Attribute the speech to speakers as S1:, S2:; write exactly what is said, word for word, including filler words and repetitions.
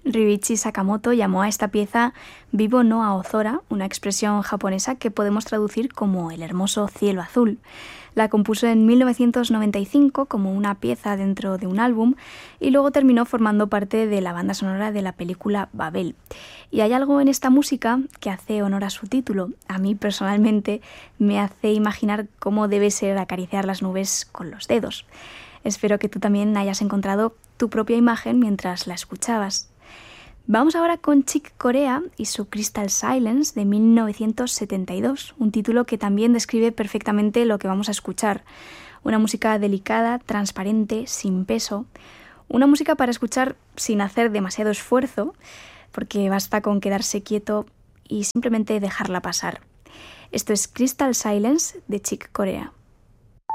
S1: Ryuichi Sakamoto llamó a esta pieza Bibo no Aozora, una expresión japonesa que podemos traducir como el hermoso cielo azul. La compuso en mil novecientos noventa y cinco como una pieza dentro de un álbum y luego terminó formando parte de la banda sonora de la película Babel. Y hay algo en esta música que hace honor a su título. A mí personalmente me hace imaginar cómo debe ser acariciar las nubes con los dedos. Espero que tú también hayas encontrado tu propia imagen mientras la escuchabas. Vamos ahora con Chick Corea y su Crystal Silence de mil novecientos setenta y dos, un título que también describe perfectamente lo que vamos a escuchar. Una música delicada, transparente, sin peso. Una música para escuchar sin hacer demasiado esfuerzo, porque basta con quedarse quieto y simplemente dejarla pasar. Esto es Crystal Silence de Chick Corea.